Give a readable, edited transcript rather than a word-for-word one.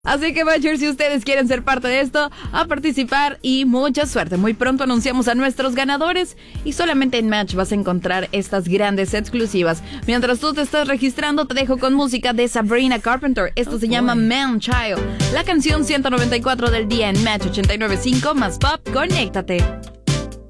Así que, Bachers, si ustedes quieren ser parte de esto, a participar y mucha suerte. Muy pronto anunciamos a nuestros ganadores y solamente en Match vas a encontrar estas grandes exclusivas. Mientras tú te estás registrando, te dejo con música de Sabrina Carpenter. Esto se llama Man Child. La canción 194 del día en Match 89.5 más Pop. Conéctate.